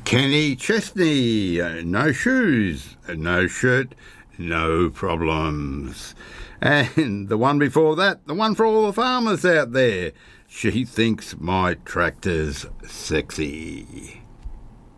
Kenny Chesney, no shoes, no shirt, no problems. And the one before that, the one for all the farmers out there, she thinks my tractor's sexy.